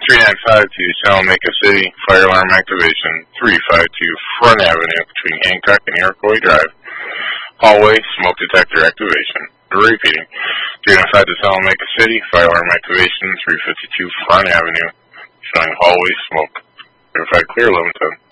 395 to Salamanca City, fire alarm activation. 352 Front Avenue between Hancock and Iroquois Drive. Hallway, smoke detector activation. Repeating. 395 to Salamanca City, fire alarm activation. 352 Front Avenue, showing hallway smoke. Verified clear 1110.